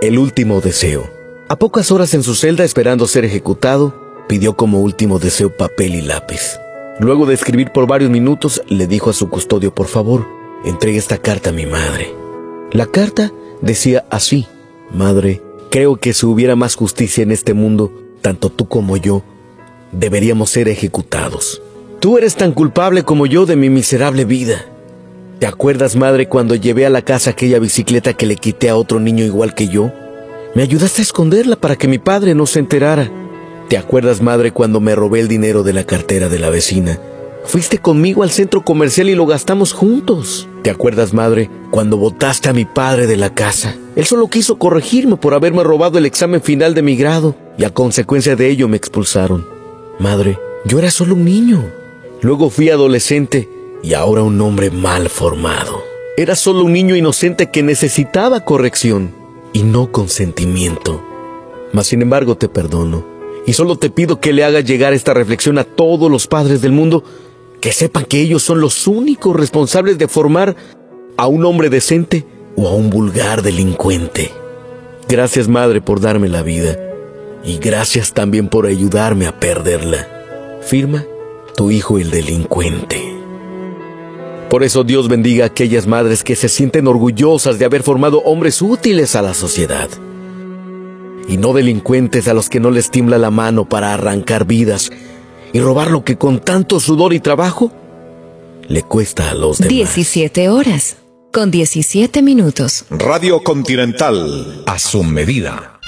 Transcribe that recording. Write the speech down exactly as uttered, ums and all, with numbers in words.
El último deseo. A pocas horas en su celda esperando ser ejecutado, pidió como último deseo papel y lápiz. Luego de escribir por varios minutos, le dijo a su custodio: por favor, entregue esta carta a mi madre. La carta decía así: madre, creo que si hubiera más justicia en este mundo, tanto tú como yo deberíamos ser ejecutados. Tú eres tan culpable como yo de mi miserable vida. ¿Te acuerdas, madre, cuando llevé a la casa aquella bicicleta que le quité a otro niño igual que yo? Me ayudaste a esconderla para que mi padre no se enterara. ¿Te acuerdas, madre, cuando me robé el dinero de la cartera de la vecina? Fuiste conmigo al centro comercial y lo gastamos juntos. ¿Te acuerdas, madre, cuando botaste a mi padre de la casa? Él solo quiso corregirme por haberme robado el examen final de mi grado y a consecuencia de ello me expulsaron. Madre, yo era solo un niño. Luego fui adolescente y ahora un hombre mal formado. Era solo un niño inocente que necesitaba corrección y no consentimiento. Mas sin embargo te perdono y solo te pido que le hagas llegar esta reflexión a todos los padres del mundo, que sepan que ellos son los únicos responsables de formar a un hombre decente o a un vulgar delincuente. Gracias, madre, por darme la vida y gracias también por ayudarme a perderla. Firma, tu hijo el delincuente. Por eso Dios bendiga a aquellas madres que se sienten orgullosas de haber formado hombres útiles a la sociedad y no delincuentes a los que no les tiembla la mano para arrancar vidas y robar lo que con tanto sudor y trabajo le cuesta a los demás. diecisiete horas con diecisiete minutos. Radio Continental, a su medida.